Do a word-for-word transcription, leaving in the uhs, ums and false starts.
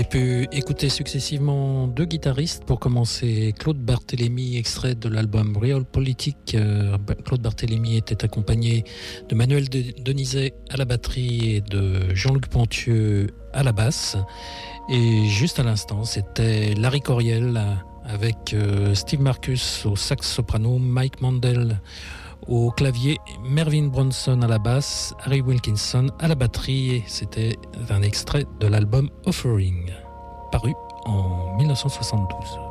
pu écouter successivement deux guitaristes. Pour commencer, Claude Barthélémy, extrait de l'album Realpolitik. Euh, Claude Barthélémy était accompagné de Manuel Denizet à la batterie et de Jean-Luc Pontieux à la basse. Et juste à l'instant, c'était Larry Coryell avec euh, Steve Marcus au sax soprano, Mike Mandel au clavier, Mervyn Bronson à la basse, Harry Wilkinson à la batterie. C'était un extrait de l'album Offering, paru en mille neuf cent soixante-douze.